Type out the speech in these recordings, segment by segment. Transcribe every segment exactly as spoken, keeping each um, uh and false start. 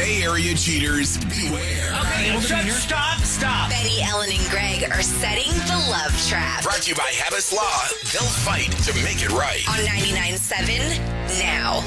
Bay Area cheaters, beware. Okay, shut, stop, stop. Betty, Ellen, and Greg are setting the love trap. Brought to you by Habits Law. They'll fight to make it right. On ninety-nine point seven now.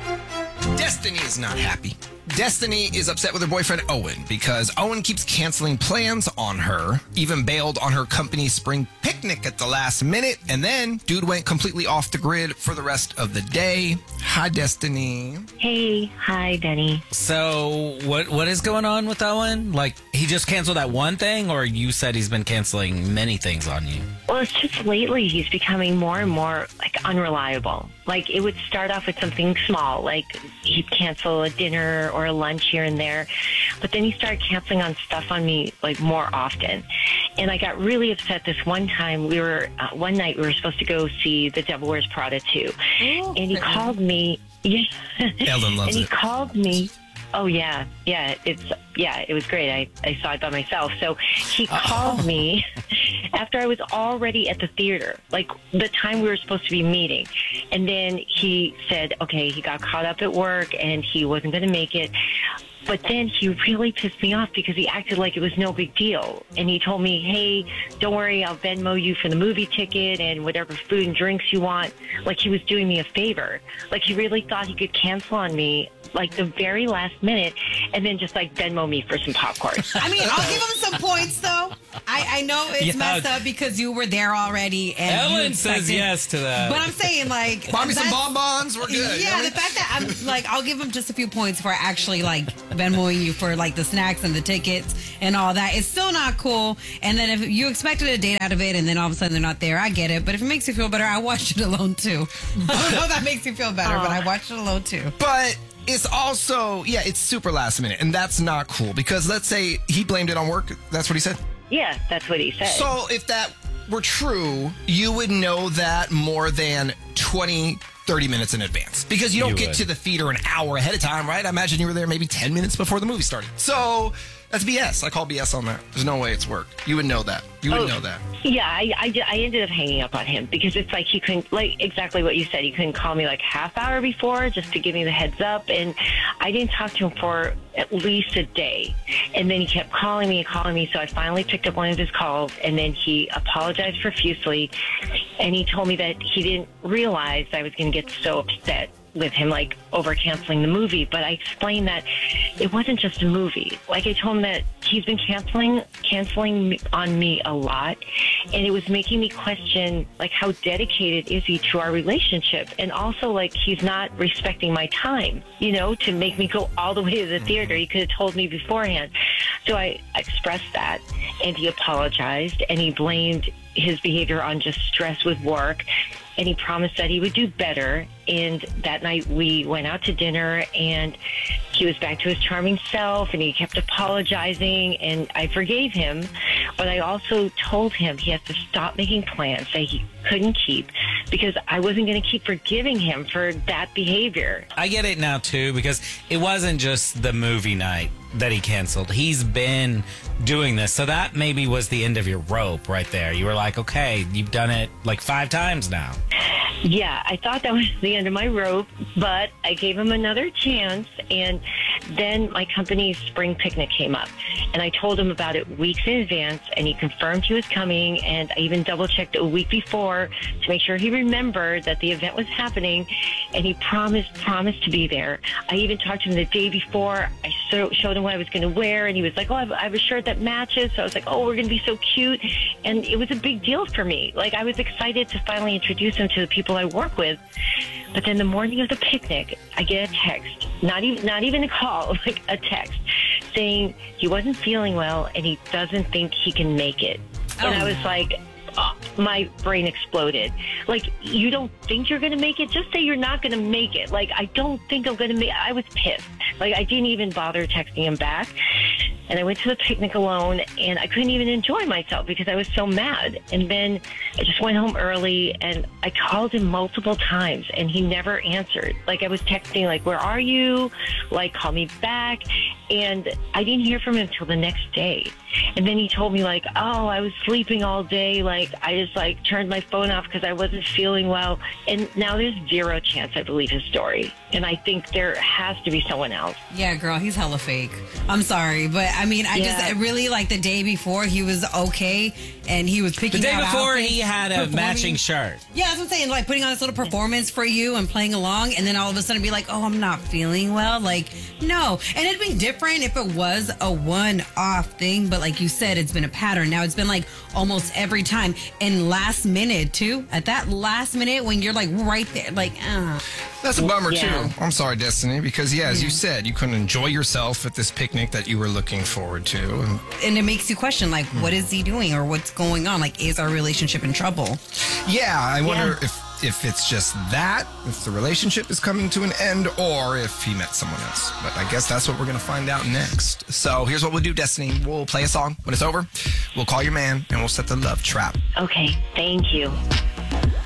Destiny is not happy. Destiny is upset with her boyfriend Owen because Owen keeps canceling plans on her, even bailed on her company's spring picnic at the last minute, and then dude went completely off the grid for the rest of the day. Hi, Destiny. Hey, hi, Benny. So, what what is going on with Owen? Like, he just canceled that one thing, or you said he's been canceling many things on you? Well, it's just lately he's becoming more and more, like, unreliable. Like, it would start off with something small, like he'd cancel a dinner or a lunch here and there, but then he started canceling on stuff on me, like, more often. And I got really upset this one time. We were, uh, one night we were supposed to go see The Devil Wears Prada two. Oh, and he called me. Yeah. Ellen loves And he it. called me. Oh, yeah. Yeah, it's, yeah, it was great. I, I saw it by myself. So he called me after I was already at the theater, like the time we were supposed to be meeting. And then he said, okay, he got caught up at work and he wasn't going to make it. But then he really pissed me off because he acted like it was no big deal. And he told me, hey, don't worry, I'll Venmo you for the movie ticket and whatever food and drinks you want. Like he was doing me a favor. Like he really thought he could cancel on me like the very last minute and then just like Venmo me for some popcorn. I mean, I'll give him some points though. I, I know it's Yeah. messed up because you were there already. And you Ellen says expected- yes to that. But I'm saying, like, Buy me some that's- bonbons. We're good. Yeah, the fact that I'm like, I'll give him just a few points for actually like Venmoing you for like the snacks and the tickets and all that. It's still not cool. And then if you expected a date out of it and then all of a sudden they're not there, I get it. But if it makes you feel better, I watched it alone too. I don't know if that makes you feel better, but I watched it alone too. But it's also, yeah, it's super last minute, and that's not cool because let's say he blamed it on work. That's what he said. Yeah, that's what he said. So if that were true, you would know that more than twenty, thirty minutes in advance because you don't You get would. to the theater an hour ahead of time, right? I imagine you were there maybe ten minutes before the movie started. So that's B S. I call B S on that. There's no way it's work. You would know that. You would Oh. know that. Yeah, I, I, I ended up hanging up on him because it's like he couldn't, like exactly what you said, he couldn't call me like half hour before just to give me the heads up. And I didn't talk to him for at least a day. And then he kept calling me and calling me. So I finally picked up one of his calls and then he apologized profusely. And he told me that he didn't realize I was going to get so upset with him, like over canceling the movie. But I explained that it wasn't just a movie. Like I told him that he's been canceling, canceling me- on me a lot. And it was making me question, like, how dedicated is he to our relationship? And also, like, he's not respecting my time, you know, to make me go all the way to the theater. He could have told me beforehand. So I expressed that, and he apologized, and he blamed his behavior on just stress with work. And he promised that he would do better. And that night we went out to dinner and he was back to his charming self and he kept apologizing and I forgave him. But I also told him he has to stop making plans that he couldn't keep because I wasn't going to keep forgiving him for that behavior. I get it now, too, because it wasn't just the movie night that he canceled. He's been doing this. So that maybe was the end of your rope right there. You were like, okay, you've done it like five times now. Yeah, I thought that was the end of my rope, but I gave him another chance. And then my company's spring picnic came up. And I told him about it weeks in advance, and he confirmed he was coming. And I even double-checked a week before to make sure he remembered that the event was happening. And he promised promised to be there. I even talked to him the day before. I so, showed him what I was going to wear, and he was like, oh, I have, I have a shirt that matches. So I was like, oh, we're going to be so cute. And it was a big deal for me. Like, I was excited to finally introduce him to the people I work with. But then the morning of the picnic, I get a text, not even not even a call, like a text, saying he wasn't feeling well and he doesn't think he can make it. And I was like, oh, my brain exploded. Like, you don't think you're going to make it? Just say you're not going to make it. Like, I don't think I'm going to make it. I was pissed. Like, I didn't even bother texting him back. And I went to the picnic alone, and I couldn't even enjoy myself because I was so mad. And then I just went home early, and I called him multiple times, and he never answered. Like, I was texting, like, where are you? Like, call me back. And I didn't hear from him until the next day. And then he told me, like, oh, I was sleeping all day. Like, I just, like, turned my phone off because I wasn't feeling well. And now there's zero chance I believe his story. And I think there has to be someone else. Yeah, girl, he's hella fake. I'm sorry. But, I mean, I Yeah. just really, like, the day before, he was okay. And he was The picking day out before, outfits, he had a performing. matching shirt. Yeah, that's what I'm saying. Like, putting on this little performance for you and playing along. And then all of a sudden be like, oh, I'm not feeling well. Like, no. And it'd be different if it was a one-off thing. But like you said, it's been a pattern. Now it's been like almost every time. And last minute, too. At that last minute when you're like right there, like, uh. That's a bummer, Yeah. too. I'm sorry, Destiny, because, yeah, as you said, you couldn't enjoy yourself at this picnic that you were looking forward to. And And it makes you question, like, what is he doing or what's going on? Like, is our relationship in trouble? yeah, I wonder Yeah. if if it's just that, if the relationship is coming to an end, or if he met someone else. But I guess that's what we're going to find out next. So here's what we'll do, Destiny. We'll play a song. When it's over, we'll call your man, and we'll set the love trap. Okay, thank you.